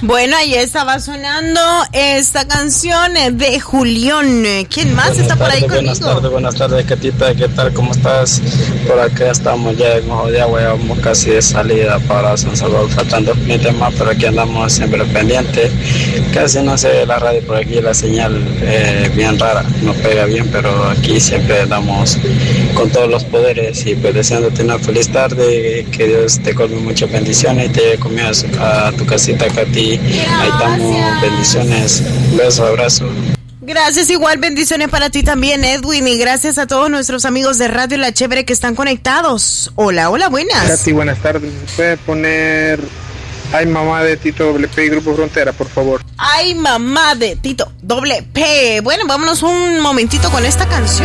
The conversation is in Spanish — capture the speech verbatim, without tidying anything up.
Bueno, ahí estaba sonando esta canción de Julián. ¿Quién más buenas está por ahí tardes, conmigo? Buenas tardes, buenas tardes, Catita, ¿qué tal? ¿Cómo estás? Por acá estamos ya en Ojo de Agua, ya vamos casi de salida para San Salvador, faltando veinte más, pero aquí andamos siempre pendientes. Casi no se ve la radio por aquí, la señal eh, bien rara, no pega bien, pero aquí siempre andamos con todos los poderes y pues deseándote una feliz tarde, que Dios te colme muchas bendiciones y te lleve conmigo a tu casita, Katy. Ahí estamos, bendiciones, besos, abrazo. Gracias, igual bendiciones para ti también, Edwin, y gracias a todos nuestros amigos de Radio La Chévere que están conectados. Hola, hola, buenas. Katy, buenas tardes. ¿Me puede poner Ay Mamá de Tito Doble P y Grupo Frontera, por favor? Ay Mamá de Tito Doble P. Bueno, vámonos un momentito con esta canción.